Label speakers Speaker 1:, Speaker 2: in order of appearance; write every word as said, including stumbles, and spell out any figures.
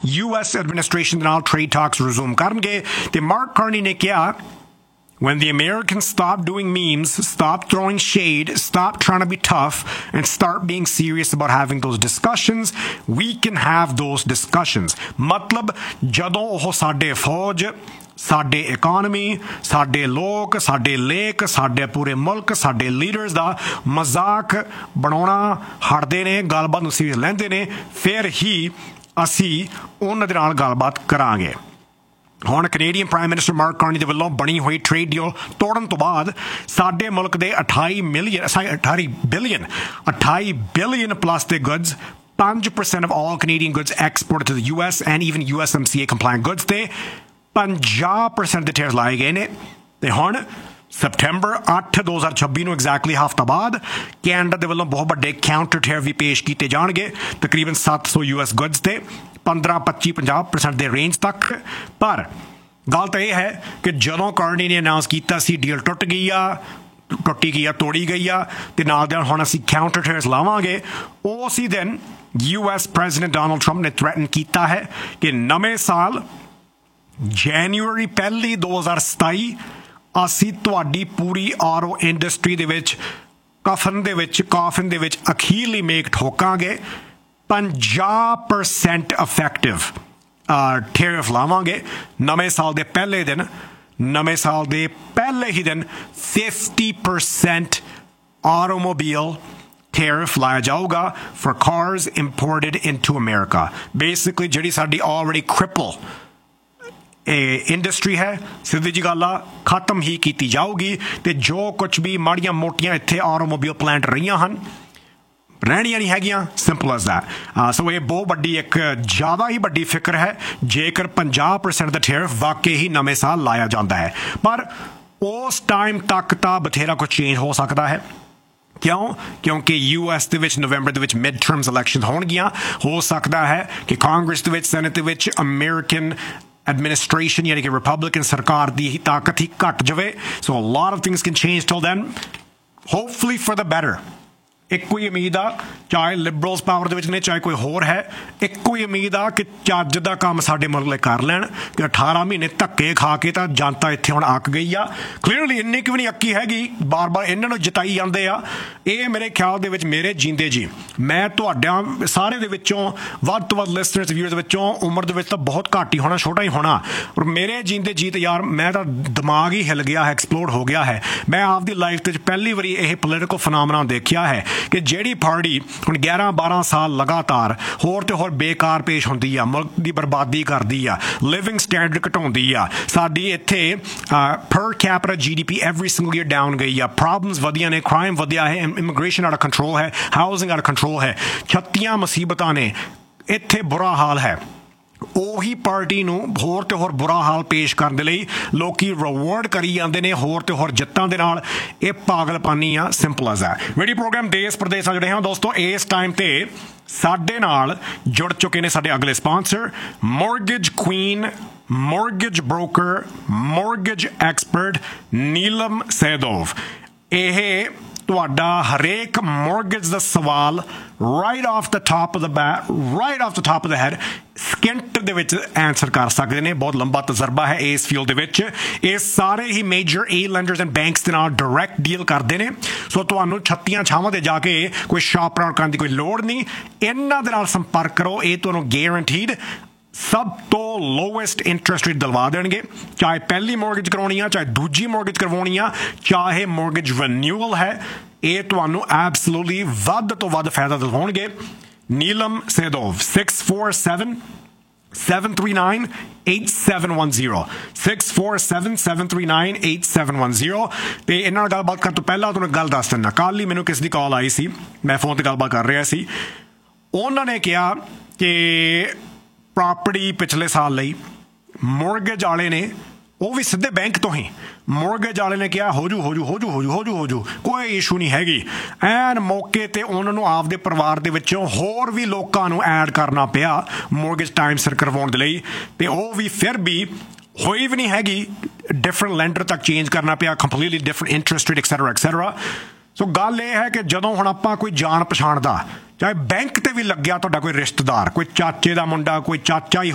Speaker 1: U S administration ਦੇ ਨਾਲ trade talks ਰਿਜ਼ੂਮ ਕਰਨਗੇ ਤੇ ਮਾਰਕ ਕਾਰਨੀ ਨੇ ਕਿਹਾ when the Americans stop doing memes, stop throwing shade, stop trying to be tough, and start being serious about having those discussions, we can have those discussions. मतलब ਜਦੋਂ ਉਹ ਸਾਡੇ ਫੌਜ ਸਾਡੇ ਇਕਾਨਮੀ ਸਾਡੇ ਲੋਕ ਸਾਡੇ ਲੇਕ ਸਾਡੇ ਪੂਰੇ ਮੁਲਕ ਸਾਡੇ ਲੀਡਰਸ ਦਾ ਮਜ਼ਾਕ ਬਣਾਉਣਾ ਹਟਦੇ ਨੇ ਗੱਲਬਾਤ ਨੂੰ ਸੀਰੀਅਸ ਲੈਂਦੇ ਨੇ ਫਿਰ ਹੀ ਅਸੀਂ ਉਹਨਾਂ ਦੇ ਨਾਲ ਗੱਲਬਾਤ ਕਰਾਂਗੇ ਹੁਣ Canadian prime minister mark Carney ਦੇ ਵੱਲੋਂ ਬਣੀ ਹੋਈ ਟ੍ਰੇਡ ਡੀਲ ਤੋੜਨ ਤੋਂ ਬਾਅਦ ਸਾਡੇ ਮੁਲਕ ਦੇ ਅਠਾਈ ਮਿਲੀਅਨ ਅਠਾਈ ਬਿਲੀਅਨ ਅਠਾਈ ਬਿਲੀਅਨ ਪਲੱਸ ਦੇ goods five percent of all Canadian goods exported to the U S and even U S M C A compliant goods ਤੇ fifty percent ਦੇ ਟੈਰਿਫ ਲਾਏ ਗਏ ਨੇ ਤੇ ਹੁਣ ਸਪਟੈਂਬਰ eighth twenty twenty-six ਨੂੰ ਐਗਜ਼ੈਕਟਲੀ ਹਫ਼ਤਾ ਬਾਅਦ ਕੈਨੇਡਾ ਦੇ ਵੱਲੋਂ ਬਹੁਤ ਵੱਡੇ ਕਾਊਂਟਰ ਟੈਰਿਫ ਵੀ ਪੇਸ਼ ਕੀਤੇ ਜਾਣਗੇ ਤਕਰੀਬਨ seven hundred U S goods ਤੇ fifteen twenty fifty percent ਦੇ ਰੇਂਜ ਤੱਕ ਪਰ ਗੱਲ ਤਾਂ ਇਹ ਹੈ ਕਿ ਜਦੋਂ ਕਾਰਨੀ ਨੇ ਅਨਾਉਂਸ ਕੀਤਾ ਸੀ ਡੀਲ ਟੁੱਟ ਗਈ ਆ ਟੁੱਟੀ ਗਈ ਆ ਤੋੜੀ ਗਈ ਆ ਤੇ ਨਾਲ ਦੇ ਨਾਲ ਹੁਣ ਅਸੀਂ ਕਾਊਂਟਰ ਟੈਰਿਫ ਲਾਵਾਂਗੇ ਉਸੇ ਦਿਨ U S president Donald Trump ਨੇ ਥ੍ਰੈਟਨ ਕੀਤਾ ਹੈ ਕਿ ਨਵੇਂ ਸਾਲ ਜਨਵਰੀ ਪਹਿਲੀ ਦੋ ਹਜ਼ਾਰ ਸਤਾਈ ਅਸੀਂ ਤੁਹਾਡੀ ਪੂਰੀ ਆਰਓ ਇੰਡਸਟਰੀ ਦੇ ਵਿੱਚ ਕਫਨ ਦੇ ਵਿੱਚ ਕਾਫਨ ਦੇ ਵਿੱਚ ਅਖੀਰਲੀ make ਠੋਕਾਂਗੇ fifty percent effective tariff ਲਾਵਾਂਗੇ ਨਵੇਂ ਸਾਲ ਦੇ ਪਹਿਲੇ ਦਿਨ ਨਵੇਂ ਸਾਲ ਦੇ ਪਹਿਲੇ ਹੀ ਦਿਨ fifty percent ਆਟੋਮੋਬਾਈਲ tariff ਲਾਇਆ ਜਾਊਗਾ for cars imported into America basically ਜਿਹੜੀ ਸਾਡੀ already cripple ਇੰਡਸਟਰੀ ਹੈ ਸਿੱਧੀ ਜੀ ਗੱਲ ਆ ਖਤਮ ਹੀ ਕੀਤੀ ਜਾਊਗੀ ਤੇ ਜੋ ਕੁਝ ਵੀ ਮਾੜੀਆਂ ਮੋਟੀਆਂ ਇੱਥੇ ਆਟੋਮੋਬਾਈਲ ਪਲਾਂਟ ਰਹੀਆਂ ਹਨ ਰਹਿਣੀਆਂ ਨਹੀਂ ਹੈਗੀਆਂ ਸਿੰਪਲ ਐਜ਼ ਦੈਟ ਸੋ ਇਹ ਬਹੁਤ ਵੱਡੀ ਇੱਕ ਜ਼ਿਆਦਾ ਹੀ ਵੱਡੀ ਫਿਕਰ ਹੈ ਜੇਕਰ fifty percent ਦਾ ਟੈਰਿਫ ਵਾਕਈ ਹੀ ਨਵੇਂ ਸਾਲ ਲਾਇਆ ਜਾਂਦਾ ਹੈ ਪਰ ਉਸ ਟਾਈਮ ਤੱਕ ਤਾਂ ਬਥੇਰਾ ਕੁਝ ਚੇਂਜ ਹੋ ਸਕਦਾ ਹੈ ਕਿਉਂ ਕਿਉਂਕਿ ਯੂ ਐਸ ਦੇ ਵਿੱਚ ਨਵੰਬਰ ਦੇ ਵਿੱਚ ਮਿਡ ਟਰਮਸ ਇਲੈਕਸ਼ਨ ਹੋਣਗੀਆਂ ਹੋ ਸਕਦਾ ਹੈ ਕਿ ਕਾਂਗਰਸ ਦੇ ਵਿੱਚ ਸੈਨੇਟ ਦੇ ਵਿੱਚ ਅਮਰੀਕਨ administration ਯਾਨੀ ਕਿ ਰਿਪਬਲਿਕਨ ਸਰਕਾਰ ਦੀ ਹੀ ਤਾਕਤ ਹੀ ਘਟ ਜਾਵੇ ਸੋ a lot of things can change till then hopefully for the better ਇੱਕੋ ਹੀ ਉਮੀਦ ਆ ਚਾਹੇ ਲਿਬਰਲਸ ਪਾਵਰ ਦੇ ਵਿੱਚ ਨੇ ਚਾਹੇ ਕੋਈ ਹੋਰ ਹੈ ਇੱਕੋ ਹੀ ਉਮੀਦ ਆ ਕਿ ਚੱਜ ਦਾ ਕੰਮ ਸਾਡੇ ਮੁਲਕ ਲਈ ਕਰ ਲੈਣ ਕਿ ਅਠਾਰਾਂ ਮਹੀਨੇ ਧੱਕੇ ਖਾ ਕੇ ਤਾਂ ਜਨਤਾ ਇੱਥੇ ਹੁਣ ਅੱਕ ਗਈ ਆ ਕਲੀਅਰਲੀ ਇੰਨੀ ਕਿ ਵੀ ਨਹੀਂ ਅੱਕੀ ਹੈਗੀ ਬਾਰ ਬਾਰ ਇਹਨਾਂ ਨੂੰ ਜਿਤਾਈ ਜਾਂਦੇ ਆ ਇਹ ਮੇਰੇ ਖਿਆਲ ਦੇ ਵਿੱਚ ਮੇਰੇ ਜੀਂਦੇ ਜੀ ਮੈਂ ਤੁਹਾਡਿਆਂ ਸਾਰੇ ਦੇ ਵਿੱਚੋਂ ਵੱਧ ਤੋਂ ਵੱਧ ਲਿਸਨਰਸ ਵਿਊਅਰਸ ਦੇ ਵਿੱਚੋਂ ਉਮਰ ਦੇ ਵਿੱਚ ਤਾਂ ਬਹੁਤ ਘੱਟ ਹੀ ਹੋਣਾ ਛੋਟਾ ਹੀ ਹੋਣਾ ਪਰ ਮੇਰੇ ਜੀਂਦੇ ਜੀ ਤੇ ਯਾਰ ਮੈਂ ਤਾਂ ਦਿਮਾਗ ਹੀ ਹਿੱਲ ਗਿਆ ਹੈ ਐਕਸਪਲੋਡ ਹੋ ਗਿਆ ਹੈ ਮੈਂ ਆਪਦੀ ਲਾਈਫ ਦੇ ਵਿੱਚ ਪਹਿਲੀ ਵਾਰੀ ਇਹ ਪੋਲੀਟੀਕਲ ਫੈਨੋਮੇਨਾ ਦੇਖਿਆ ਹੈ ਕਿ ਜਿਹੜੀ ਪਾਰਟੀ ਹੁਣ ਗਿਆਰਾਂ ਬਾਰਾਂ ਸਾਲ ਲਗਾਤਾਰ ਹੋਰ ਤੇ ਹੋਰ ਬੇਕਾਰ ਪੇਸ਼ ਹੁੰਦੀ ਆ ਮੁਲਕ ਦੀ ਬਰਬਾਦੀ ਕਰਦੀ ਆ ਲਿਵਿੰਗ ਸਟੈਂਡਰਡ ਘਟਾਉਂਦੀ ਆ ਸਾਡੀ ਇੱਥੇ ਪਰ ਕੈਪੀਟਾ ਜੀ D P every single year down ਗਈ ਆ ਪ੍ਰੋਬਲਮਸ ਵਧੀਆਂ ਨੇ ਕ੍ਰਾਈਮ ਵਧਿਆ ਹੈ ਇਮੀਗ੍ਰੇਸ਼ਨ ਆਊਟ ਆਫ ਕੰਟਰੋਲ ਹੈ ਹਾਊਸਿੰਗ ਆਊਟ ਆਫ ਕੰਟਰੋਲ ਹੈ ਛੱਤੀਆਂ ਮੁਸੀਬਤਾਂ ਨੇ ਇੱਥੇ ਬੁਰਾ ਹਾਲ ਹੈ ਉਹੀ ਪਾਰਟੀ ਨੂੰ ਹੋਰ ਤੇ ਹੋਰ ਬੁਰਾ ਹਾਲ ਪੇਸ਼ ਕਰਨ ਦੇ ਲਈ ਲੋਕੀ ਰਿਵਾਰਡ ਕਰੀ ਜਾਂਦੇ ਨੇ ਹੋਰ ਤੇ ਹੋਰ ਜਿੱਤਾਂ ਦੇ ਨਾਲ ਇਹ ਪਾਗਲਪਾਨੀ ਆ simple as that radio programme ਦੇਸ਼ ਪ੍ਰਦੇਸ਼ ਨਾਲ ਜੁੜੇ ਹਾਂ ਦੋਸਤੋ ਇਸ ਟਾਈਮ ਤੇ ਸਾਡੇ ਨਾਲ ਜੁੜ ਚੁੱਕੇ ਨੇ ਸਾਡੇ ਅਗਲੇ sponsor mortgage Queen mortgage broker mortgage expert Neelam ਸੈਦੋਵ ਇਹ ਤੁਹਾਡਾ ਹਰੇਕ ਮੌਰਗੇਜ ਦਾ ਸਵਾਲ right of the top of the bat right of the top of the head second ਦੇ ਵਿੱਚ ਆਨਸਰ ਕਰ ਸਕਦੇ ਨੇ ਬਹੁਤ ਲੰਬਾ ਤਜਰਬਾ ਹੈ ਇਸ ਫੀਲਡ ਦੇ ਵਿੱਚ ਇਹ ਸਾਰੇ ਹੀ major A lenders and banks ਦੇ ਨਾਲ ਡਾਇਰੈਕਟ ਡੀਲ ਕਰਦੇ ਨੇ ਸੋ ਤੁਹਾਨੂੰ ਛੱਤੀਆਂ ਛਾਵਾਂ ਤੇ ਜਾ ਕੇ ਕੋਈ ਸ਼ਾਪ ਰਾਉਂਡ ਕਰਨ ਦੀ ਕੋਈ ਲੋੜ ਨਹੀਂ ਇਹਨਾਂ ਦੇ ਨਾਲ ਸੰਪਰਕ ਕਰੋ ਇਹ ਤੁਹਾਨੂੰ ਗੈਰੰਟੀਡ ਸਭ ਤੋਂ ਲੋਐਸਟ ਇੰਟਰਸਟ ਰੇਟ ਦਿਲਵਾ ਦੇਣਗੇ ਚਾਹੇ ਪਹਿਲੀ ਮੌਰਗੇਜ ਕਰਵਾਉਣੀ ਆ ਚਾਹੇ ਦੂਜੀ ਮੌਰਗੇਜ ਕਰਵਾਉਣੀ ਆ ਚਾਹੇ ਮੌਰਗੇਜ ਰੀਨਿਊਅਲ ਹੈ ਇਹ ਤੁਹਾਨੂੰ ਐਬਸੋਲੂਟਲੀ ਵੱਧ ਤੋਂ ਵੱਧ ਫਾਇਦਾ ਦਿਵਾਉਣਗੇ Neelam ਸੈਦੋਵ six four seven seven three nine eight seven one zero six four seven seven three nine eight seven one zero ਤੇ ਇਹਨਾਂ ਨਾਲ ਗੱਲਬਾਤ ਕਰਨ ਤੋਂ ਪਹਿਲਾਂ ਤੁਹਾਨੂੰ ਗੱਲ ਦੱਸ ਦਿੰਦਾ ਕੱਲ੍ਹ ਹੀ ਮੈਨੂੰ ਕਿਸੇ ਦੀ ਕਾਲ ਆਈ ਸੀ ਮੈਂ ਫੋਨ ਤੇ ਗੱਲਬਾਤ ਕਰ ਰਿਹਾ ਸੀ ਉਹਨਾਂ ਨੇ ਕਿਹਾ ਕਿ ਪ੍ਰਾਪਰਟੀ ਪਿਛਲੇ ਸਾਲ ਲਈ ਮੌਰਗੇਜ ਵਾਲੇ ਨੇ ਉਹ ਵੀ ਸਿੱਧੇ ਬੈਂਕ ਤੋਂ ਹੀ ਮੌਰਗੇਜ ਵਾਲੇ ਨੇ ਕਿਹਾ ਹੋ ਜੂ ਹੋ ਜੂ ਹੋ ਜੂ ਹੋ ਜੂ ਹੋ ਜੂ ਹੋ ਜੂ ਕੋਈ ਇਸ਼ੂ ਨਹੀਂ ਹੈਗੀ ਐਨ ਮੌਕੇ ਤੇ ਉਹਨਾਂ ਨੂੰ ਆਪਦੇ ਪਰਿਵਾਰ ਦੇ ਵਿੱਚੋਂ ਹੋਰ ਵੀ ਲੋਕਾਂ ਨੂੰ ਐਡ ਕਰਨਾ ਪਿਆ ਮੌਰਗੇਜ ਟਾਈਮ ਸਿਰ ਕਰਵਾਉਣ ਦੇ ਲਈ ਤੇ ਉਹ ਵੀ ਫਿਰ ਵੀ ਹੋਈ ਵੀ ਨਹੀਂ ਹੈਗੀ ਡਿਫਰੈਂਟ ਲੈਂਡਰ ਤੱਕ ਚੇਂਜ ਕਰਨਾ ਪਿਆ completely different interest rate etcetera etcetera ਸੋ ਗੱਲ ਇਹ ਹੈ ਕਿ ਜਦੋਂ ਹੁਣ ਆਪਾਂ ਕੋਈ ਜਾਣ ਪਛਾਣ ਦਾ ਚਾਹੇ ਬੈਂਕ ਤੇ ਵੀ ਲੱਗਿਆ ਤੁਹਾਡਾ ਕੋਈ ਰਿਸ਼ਤੇਦਾਰ ਕੋਈ ਚਾਚੇ ਦਾ ਮੁੰਡਾ ਕੋਈ ਚਾਚਾ ਹੀ